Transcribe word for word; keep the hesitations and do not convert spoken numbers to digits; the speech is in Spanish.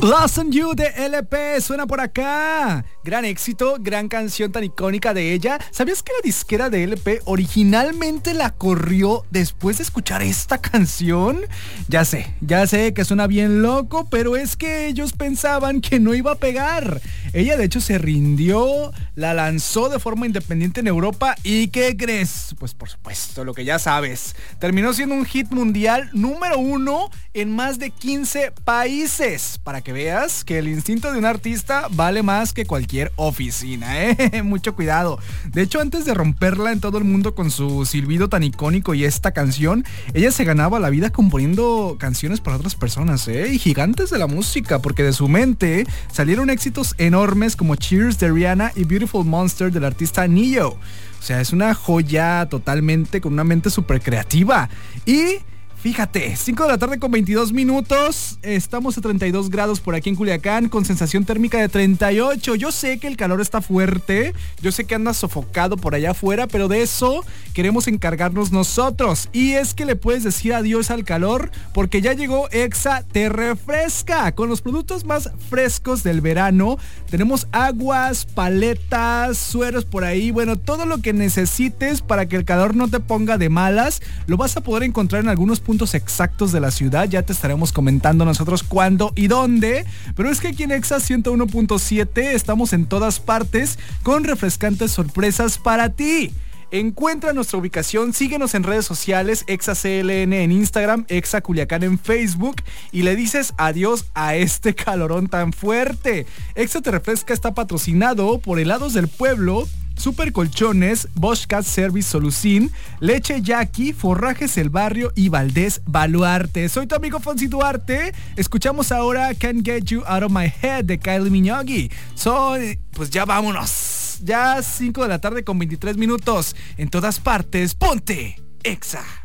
Lost on You de L P suena por acá. Gran éxito, gran canción tan icónica de ella. ¿Sabías que la disquera de L P originalmente la corrió después de escuchar esta canción? Ya sé, ya sé que suena bien loco, pero es que ellos pensaban que no iba a pegar. Ella de hecho se rindió, la lanzó de forma independiente en Europa y ¿qué crees? Pues por supuesto, lo que ya sabes. Terminó siendo un hit mundial número uno en más de quince países. Para que veas que el instinto de un artista vale más que cualquier oficina, ¿eh? Mucho cuidado. De hecho, antes de romperla en todo el mundo con su silbido tan icónico y esta canción, ella se ganaba la vida componiendo canciones para otras personas, ¿eh? Y gigantes de la música, porque de su mente salieron éxitos enormes como Cheers de Rihanna y Beautiful Monster del artista Neo. O sea, es una joya totalmente, con una mente súper creativa. Y fíjate, cinco de la tarde con veintidós minutos, estamos a treinta y dos grados por aquí en Culiacán, con sensación térmica de treinta y ocho. Yo sé que el calor está fuerte, yo sé que andas sofocado por allá afuera, pero de eso queremos encargarnos nosotros. Y es que le puedes decir adiós al calor, porque ya llegó Exa Te Refresca, con los productos más frescos del verano. Tenemos aguas, paletas, sueros por ahí, bueno, todo lo que necesites para que el calor no te ponga de malas, lo vas a poder encontrar en algunos puntos exactos de la ciudad. Ya te estaremos comentando nosotros cuándo y dónde, pero es que aquí en Exa ciento uno punto siete estamos en todas partes con refrescantes sorpresas para ti. Encuentra nuestra ubicación, síguenos en redes sociales, Exa C L N en Instagram, Exa Culiacán en Facebook, y le dices adiós a este calorón tan fuerte. Exa Te Refresca está patrocinado por Helados del Pueblo, Super Colchones, Bosch Cat Service Solucín, Leche Jackie, Forrajes El Barrio y Valdés Baluarte. Soy tu amigo Fonsi Duarte. Escuchamos ahora Can't Get You Out of My Head de Kylie Minogue. Soy, pues ya vámonos. Ya cinco de la tarde con veintitrés minutos. En todas partes, ponte Exa.